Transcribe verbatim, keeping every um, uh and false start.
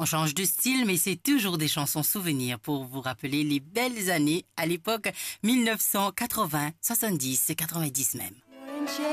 On change de style, mais c'est toujours des chansons souvenirs pour vous rappeler les belles années à l'époque mille neuf cent quatre-vingts, soixante-dix et quatre-vingt-dix même.